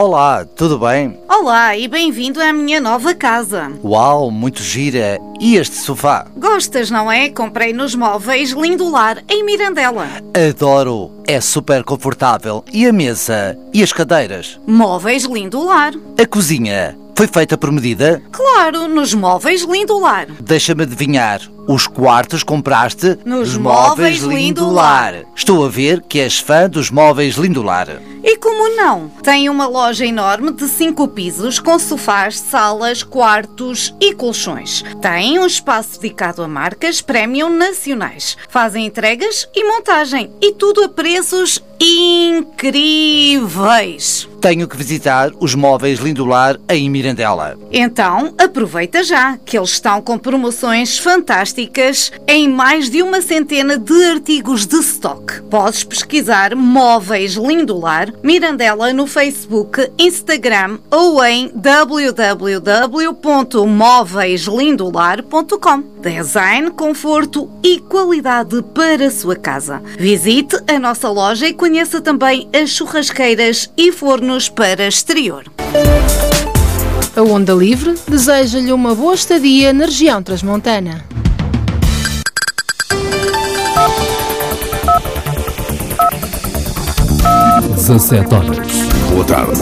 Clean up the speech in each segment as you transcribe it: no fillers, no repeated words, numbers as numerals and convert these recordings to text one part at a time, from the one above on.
Olá, tudo bem? Olá e bem-vindo à minha nova casa. Uau, muito gira. E este sofá? Gostas, não é? Comprei nos móveis Lindolar, em Mirandela. Adoro, é super confortável. E a mesa? E as cadeiras? Móveis Lindolar. A cozinha? Foi feita por medida? Claro, nos móveis Lindolar. Deixa-me adivinhar, os quartos compraste nos móveis Lindolar. Estou a ver que és fã dos móveis Lindolar. E como não? Tem uma loja enorme de 5 pisos com sofás, salas, quartos e colchões. Tem um espaço dedicado a marcas premium nacionais. Fazem entregas e montagem e tudo a preços incríveis. Tenho que visitar os móveis Lindolar em Mirandela. Então, aproveita já, que eles estão com promoções fantásticas em mais de 100 de artigos de stock. Podes pesquisar Móveis Lindolar Mirandela no Facebook, Instagram ou em www.móveislindolar.com. Design, conforto e qualidade para a sua casa. Visite a nossa loja e conheça também as churrasqueiras e fornos para exterior. A Onda Livre deseja-lhe uma boa estadia na região transmontana. às 17 horas. Boa tarde.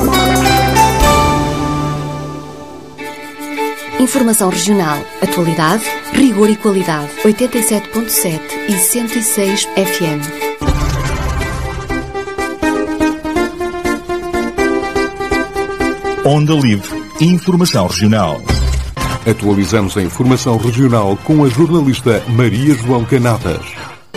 Informação regional, atualidade, rigor e qualidade. 87.7 e 106 FM. Onda Livre. Informação regional. Atualizamos a informação regional com a jornalista Maria João Canadas.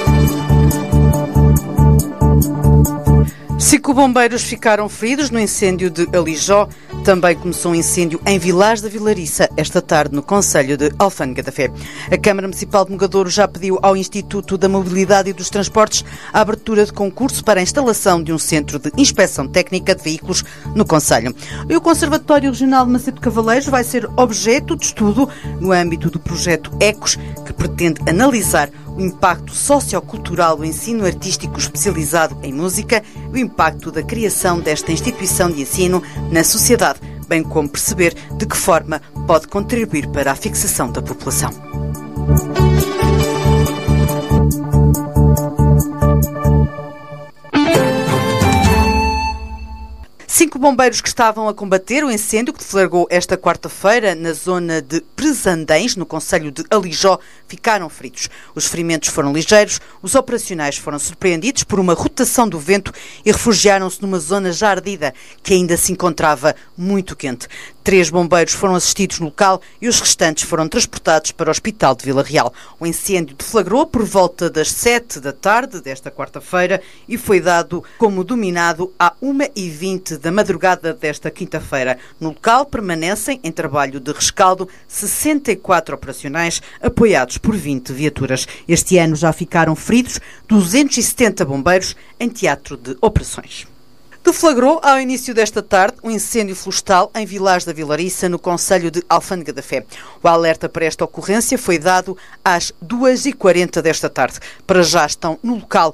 5 bombeiros ficaram feridos no incêndio de Alijó. Também começou um incêndio em Vilás da Vilariça esta tarde no concelho de Alfândega da Fé. A Câmara Municipal de Mogadouro já pediu ao Instituto da Mobilidade e dos Transportes a abertura de concurso para a instalação de um centro de inspeção técnica de veículos no concelho. E o Conservatório Regional de Macedo Cavaleiros vai ser objeto de estudo no âmbito do projeto ECOS, que pretende analisar o impacto sociocultural do ensino artístico especializado em música e o impacto da criação desta instituição de ensino na sociedade, bem como perceber de que forma pode contribuir para a fixação da população. Cinco bombeiros que estavam a combater o incêndio que deflagrou esta quarta-feira na zona de Presandães, no concelho de Alijó, ficaram feridos. Os ferimentos foram ligeiros, os operacionais foram surpreendidos por uma rotação do vento e refugiaram-se numa zona já ardida, que ainda se encontrava muito quente. 3 bombeiros foram assistidos no local e os restantes foram transportados para o Hospital de Vila Real. O incêndio deflagrou por volta das 7 da tarde desta quarta-feira e foi dado como dominado à 1h20 da madrugada desta quinta-feira. No local permanecem em trabalho de rescaldo 64 operacionais apoiados por 20 viaturas. Este ano já ficaram feridos 270 bombeiros em teatro de operações. Deflagrou, ao início desta tarde, um incêndio florestal em Vilás da Vilariça, no concelho de Alfândega da Fé. O alerta para esta ocorrência foi dado às 2h40 desta tarde. Para já estão no local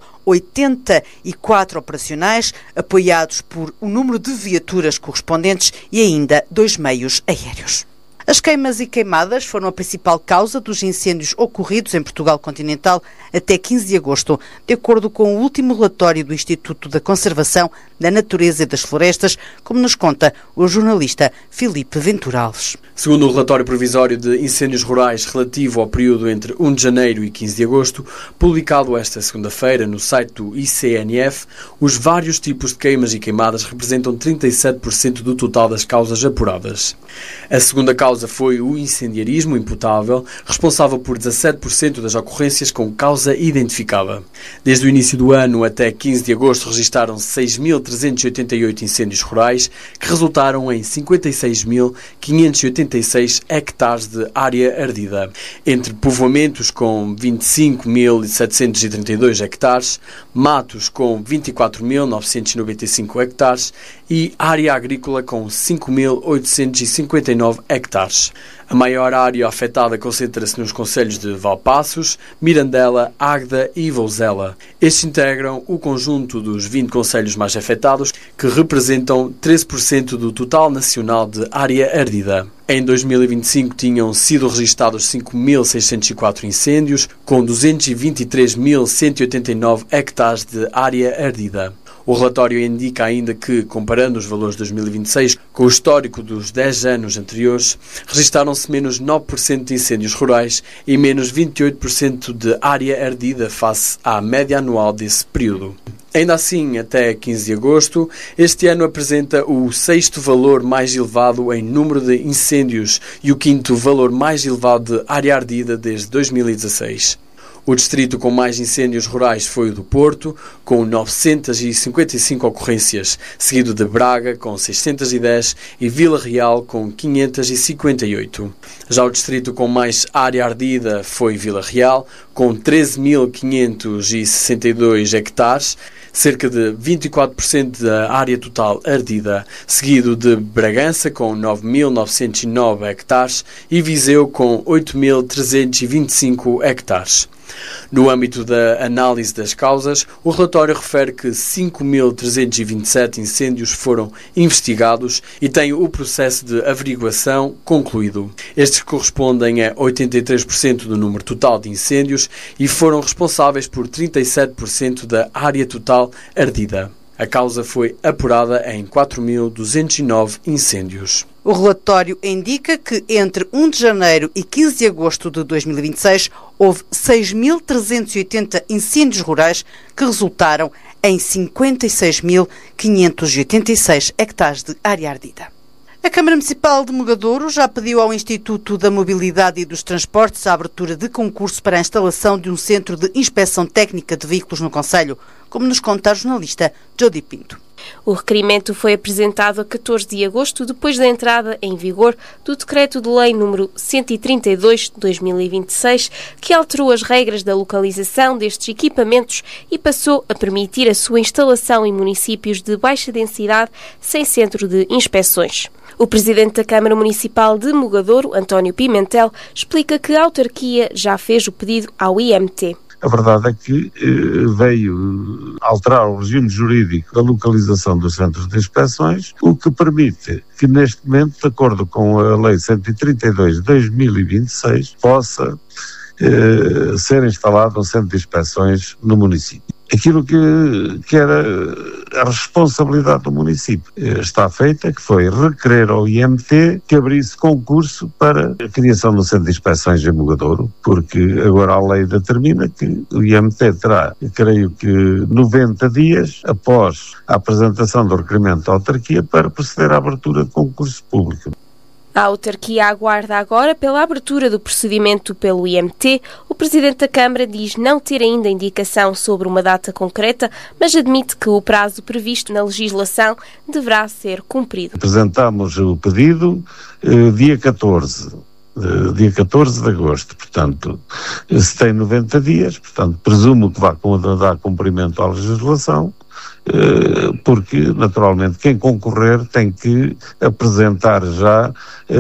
84 operacionais, apoiados por um número de viaturas correspondentes e ainda 2 meios aéreos. As queimas e queimadas foram a principal causa dos incêndios ocorridos em Portugal continental até 15 de agosto, de acordo com o último relatório do Instituto da Conservação da Natureza e das Florestas, como nos conta o jornalista Filipe Ventura Alves. Segundo o relatório provisório de incêndios rurais relativo ao período entre 1 de janeiro e 15 de agosto, publicado esta segunda-feira no site do ICNF, os vários tipos de queimas e queimadas representam 37% do total das causas apuradas. A segunda causa foi o incendiarismo imputável, responsável por 17% das ocorrências com causa identificada. Desde o início do ano até 15 de agosto registaram-se 6.388 incêndios rurais, que resultaram em 56.586 hectares de área ardida, entre povoamentos com 25.732 hectares, matos com 24.995 hectares e área agrícola com 5.859 hectares. hectares. A maior área afetada concentra-se nos concelhos de Valpaços, Mirandela, Águeda e Vouzela. Estes integram o conjunto dos 20 concelhos mais afetados, que representam 13% do total nacional de área ardida. Em 2025 tinham sido registados 5.604 incêndios, com 223.189 hectares de área ardida. O relatório indica ainda que, comparando os valores de 2026 com o histórico dos 10 anos anteriores, registaram-se menos 9% de incêndios rurais e menos 28% de área ardida face à média anual desse período. Ainda assim, até 15 de agosto, este ano apresenta o 6º valor mais elevado em número de incêndios e o 5º valor mais elevado de área ardida desde 2016. O distrito com mais incêndios rurais foi o do Porto, com 955 ocorrências, seguido de Braga, com 610, e Vila Real, com 558. Já o distrito com mais área ardida foi Vila Real, com 13.562 hectares, cerca de 24% da área total ardida, seguido de Bragança, com 9.909 hectares, e Viseu, com 8.325 hectares. No âmbito da análise das causas, o relatório refere que 5.327 incêndios foram investigados e tem o processo de averiguação concluído. Estes correspondem a 83% do número total de incêndios e foram responsáveis por 37% da área total ardida. A causa foi apurada em 4.209 incêndios. O relatório indica que entre 1 de janeiro e 15 de agosto de 2026 houve 6.380 incêndios rurais que resultaram em 56.586 hectares de área ardida. A Câmara Municipal de Mugadouro já pediu ao Instituto da Mobilidade e dos Transportes a abertura de concurso para a instalação de um centro de inspeção técnica de veículos no concelho, como nos conta a jornalista Jody Pinto. O requerimento foi apresentado a 14 de agosto, depois da entrada em vigor do Decreto-de-Lei nº 132 de 2026, que alterou as regras da localização destes equipamentos e passou a permitir a sua instalação em municípios de baixa densidade sem centro de inspeções. O presidente da Câmara Municipal de Mugadouro, António Pimentel, explica que a autarquia já fez o pedido ao IMT. A verdade é que veio alterar o regime jurídico da localização dos centros de inspeções, o que permite que neste momento, de acordo com a Lei 132 de 2026, possa ser instalado um centro de inspeções no município. Aquilo que era a responsabilidade do município está feita, que foi requerer ao IMT que abrisse concurso para a criação do centro de inspeções em Mugadouro, porque agora a lei determina que o IMT terá, creio que 90 dias após a apresentação do requerimento à autarquia para proceder à abertura de concurso público. A autarquia aguarda agora pela abertura do procedimento pelo IMT. O presidente da Câmara diz não ter ainda indicação sobre uma data concreta, mas admite que o prazo previsto na legislação deverá ser cumprido. Apresentámos o pedido dia 14 de agosto, portanto, se tem 90 dias, portanto, presumo que vai dar cumprimento à legislação, porque, naturalmente, quem concorrer tem que apresentar já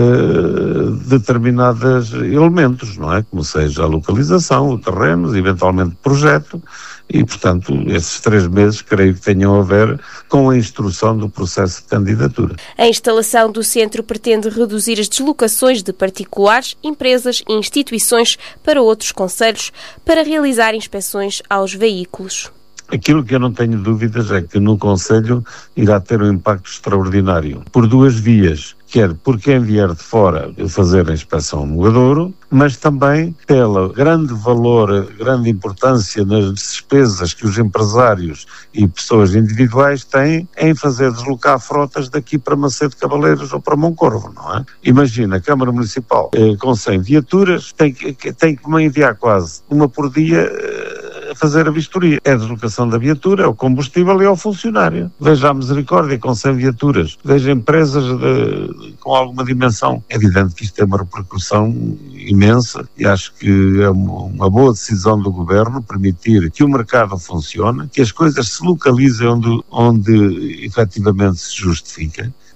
determinados elementos, não é? Como seja a localização, o terreno, eventualmente projeto, e, portanto, esses 3 meses creio que tenham a ver com a instrução do processo de candidatura. A instalação do centro pretende reduzir as deslocações de particulares, empresas e instituições para outros concelhos para realizar inspeções aos veículos. Aquilo que eu não tenho dúvidas é que no concelho irá ter um impacto extraordinário, por 2 vias, quer por quem vier de fora fazer a inspeção no Mugadouro, mas também pela grande valor, grande importância nas despesas que os empresários e pessoas individuais têm em fazer deslocar frotas daqui para Macedo de Cavaleiros ou para Moncorvo, não é? Imagina, a Câmara Municipal com 100 viaturas tem que enviar quase uma por dia a fazer a vistoria. É a deslocação da viatura, é o combustível e é o funcionário. Veja a misericórdia com 100 viaturas. Veja empresas com alguma dimensão. É evidente que isto tem uma repercussão imensa e acho que é uma boa decisão do Governo permitir que o mercado funcione, que as coisas se localizem onde efetivamente se justifica.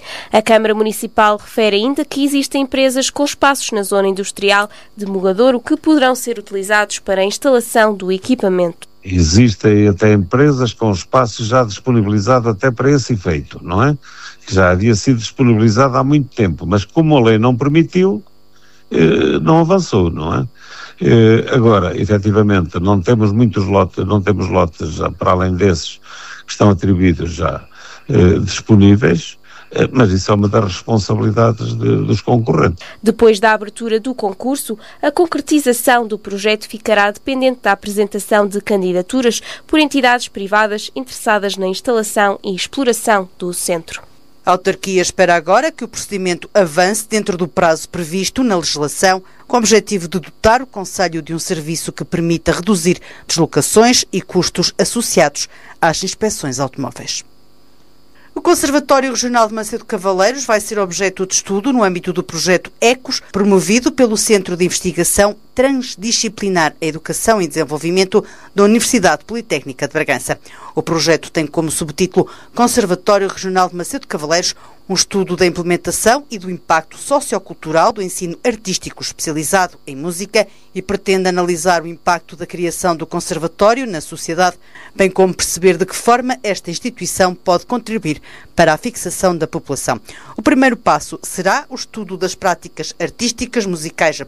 A Câmara Municipal refere ainda que existem empresas com espaços na zona industrial de Mogadouro que poderão ser utilizados para a instalação do equipamento. Existem até empresas com espaços já disponibilizados até para esse efeito, não é? Que já havia sido disponibilizado há muito tempo, mas como a lei não permitiu, não avançou, não é? Agora, efetivamente, não temos lotes já, para além desses que estão atribuídos já disponíveis, mas isso é uma das responsabilidades dos concorrentes. Depois da abertura do concurso, a concretização do projeto ficará dependente da apresentação de candidaturas por entidades privadas interessadas na instalação e exploração do centro. A autarquia espera agora que o procedimento avance dentro do prazo previsto na legislação, com o objetivo de dotar o concelho de um serviço que permita reduzir deslocações e custos associados às inspeções automóveis. O Conservatório Regional de Macedo Cavaleiros vai ser objeto de estudo no âmbito do projeto ECOS, promovido pelo Centro de Investigação Transdisciplinar a Educação e Desenvolvimento da Universidade Politécnica de Bragança. O projeto tem como subtítulo Conservatório Regional de Macedo Cavaleiros, um estudo da implementação e do impacto sociocultural do ensino artístico especializado em música e pretende analisar o impacto da criação do conservatório na sociedade, bem como perceber de que forma esta instituição pode contribuir para a fixação da população. O primeiro passo será o estudo das práticas artísticas musicais